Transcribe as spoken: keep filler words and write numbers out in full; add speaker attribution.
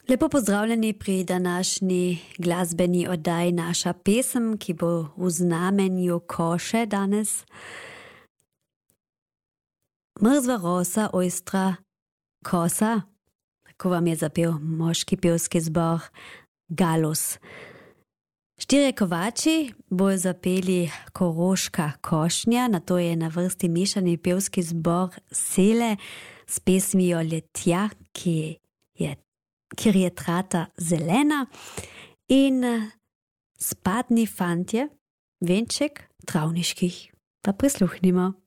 Speaker 1: Lepo pozdravljeni pri današnji glasbeni oddaji Naša pesem, ki bo v znamenju koše danes. Mrzva rosa, ojstra, kosa, tako vam je zapel moški pevski zbor Galus. Štirje kovači bojo zapeli Koroška košnja, nato je na vrsti mešani pevski zbor Sele s pesmijo Letja, ki je kjer je trata zelena, in Spadni fantje, venček travniških. Pa prisluhnimo.